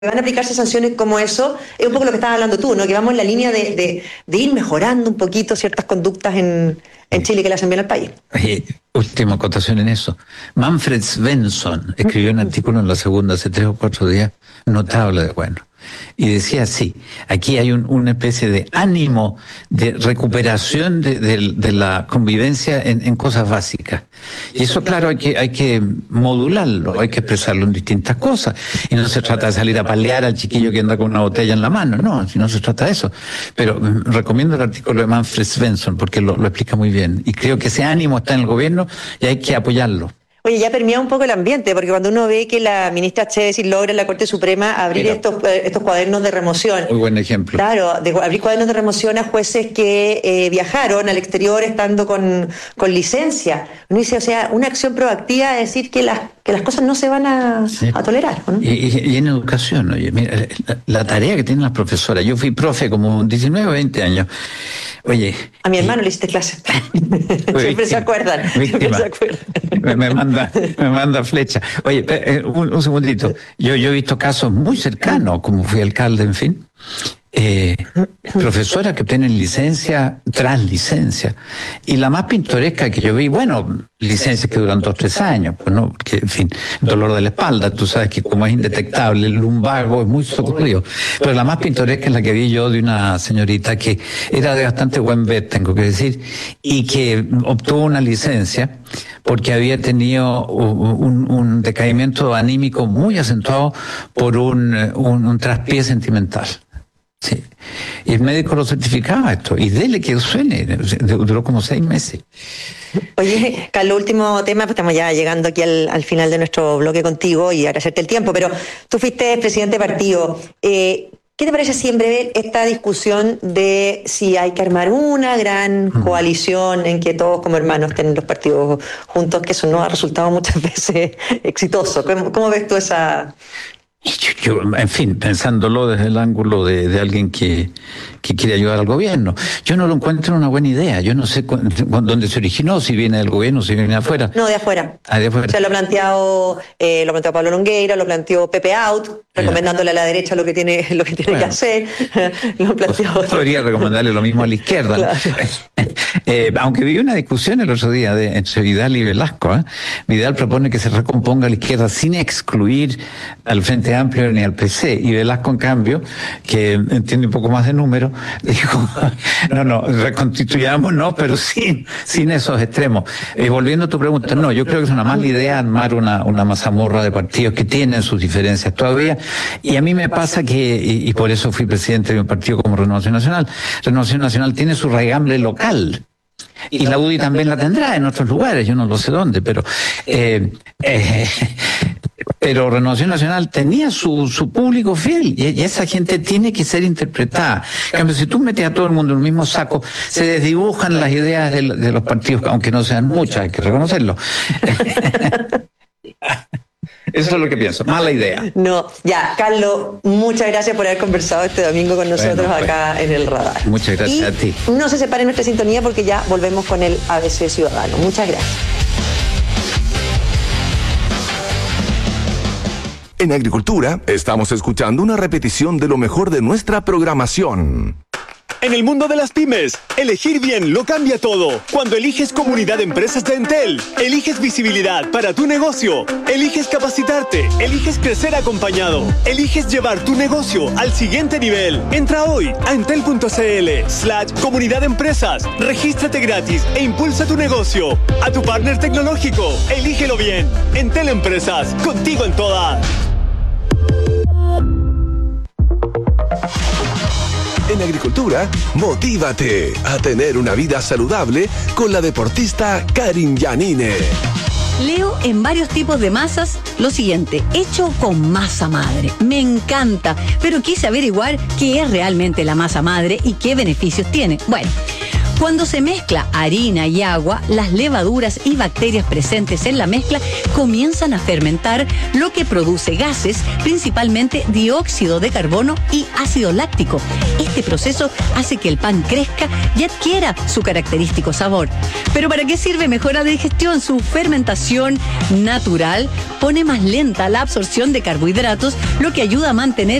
van a aplicarse sanciones como eso, es un poco lo que estabas hablando tú, ¿no? Que vamos en la línea de ir mejorando un poquito ciertas conductas en Chile que le hacen bien al país. Última acotación en eso. Manfred Svensson escribió un artículo en La Segunda hace 3 o 4 días, notable de bueno. Y decía así, aquí hay una especie de ánimo de recuperación de la convivencia en cosas básicas. Y eso, claro, hay que modularlo, hay que expresarlo en distintas cosas. Y no se trata de salir a palear al chiquillo que anda con una botella en la mano, no, si no se trata de eso. Pero recomiendo el artículo de Manfred Svensson porque lo explica muy bien. Y creo que ese ánimo está en el gobierno y hay que apoyarlo. Oye, ya permea un poco el ambiente, porque cuando uno ve que la ministra Chávez logra en la Corte Suprema abrir estos cuadernos de remoción. Muy buen ejemplo. Claro, abrir cuadernos de remoción a jueces que viajaron al exterior estando con licencia. Uno dice, o sea, una acción proactiva es decir que las cosas no se van a tolerar, ¿no? Y en educación, oye, mira, la tarea que tienen las profesoras. Yo fui profe como 19 o 20 años. Oye. A mi hermano le hiciste clase. Siempre se acuerdan. Me manda flecha. Oye, un segundito. Yo he visto casos muy cercanos, como fui alcalde, en fin. Profesoras que obtienen licencia tras licencia. Y la más pintoresca que yo vi, bueno, licencias que duran 2 o 3 años, pues no, que en fin, dolor de la espalda, tú sabes que como es indetectable, el lumbago es muy socorrido. Pero la más pintoresca es la que vi yo de una señorita que era de bastante buen ver, tengo que decir, y que obtuvo una licencia porque había tenido un decaimiento anímico muy acentuado por un traspié sentimental. Sí. Y el médico lo certificaba esto. Y dele que suene. Duró como 6 meses. Oye, Carlos, último tema, pues estamos ya llegando aquí al final de nuestro bloque contigo y agradecerte el tiempo, pero tú fuiste presidente de partido. ¿Qué te parece si en breve esta discusión de si hay que armar una gran coalición en que todos como hermanos estén los partidos juntos, que eso no ha resultado muchas veces exitoso? ¿Cómo ves tú esa...? Yo, en fin, pensándolo desde el ángulo de alguien que quiere ayudar al gobierno, yo no lo encuentro una buena idea. Yo no sé dónde se originó, si viene del gobierno, si viene de afuera. No, de afuera. De afuera. O sea, lo planteó Pablo Longueira, lo planteó Pepe Out, recomendándole a la derecha lo que tiene que hacer. Lo planteó. Podría recomendarle lo mismo a la izquierda. Claro. Aunque vi una discusión el otro día entre Vidal y Velasco. Vidal propone que se recomponga a la izquierda sin excluir al Frente Amplio ni al PC, y Velasco, en cambio, que entiende un poco más de números, dijo, no, reconstituyamos, no, pero sin esos extremos. Volviendo a tu pregunta, no, yo creo que es una mala idea armar una mazamorra de partidos que tienen sus diferencias todavía, y a mí me pasa que, y por eso fui presidente de un partido como Renovación Nacional. Renovación Nacional tiene su raigambre local, y la UDI también la tendrá en otros lugares, yo no lo sé dónde, pero Renovación Nacional tenía su público fiel, y esa gente tiene que ser interpretada. En cambio, si tú metes a todo el mundo en el mismo saco, se desdibujan las ideas de los partidos, aunque no sean muchas, hay que reconocerlo. Eso es lo que pienso, mala idea. No, ya, Carlos, muchas gracias por haber conversado este domingo con nosotros acá en el Radar. Muchas gracias a ti. No se separen nuestra sintonía porque ya volvemos con el ABC Ciudadano. Muchas gracias. En Agricultura, estamos escuchando una repetición de lo mejor de nuestra programación. En el mundo de las pymes, elegir bien lo cambia todo. Cuando eliges Comunidad de Empresas de Entel, eliges visibilidad para tu negocio, eliges capacitarte, eliges crecer acompañado, eliges llevar tu negocio al siguiente nivel. Entra hoy a entel.cl/Comunidad de Empresas, regístrate gratis e impulsa tu negocio. A tu partner tecnológico, elígelo bien. Entel Empresas, contigo en todas. En Agricultura, motívate a tener una vida saludable con la deportista Karin Yanine. Leo en varios tipos de masas lo siguiente: hecho con masa madre. Me encanta, pero quise averiguar qué es realmente la masa madre y qué beneficios tiene. Bueno, Cuando se mezcla harina y agua, las levaduras y bacterias presentes en la mezcla comienzan a fermentar, lo que produce gases, principalmente dióxido de carbono y ácido láctico. Este proceso hace que el pan crezca y adquiera su característico sabor. ¿Pero para qué sirve? Mejora la digestión. Su fermentación natural pone más lenta la absorción de carbohidratos, lo que ayuda a mantener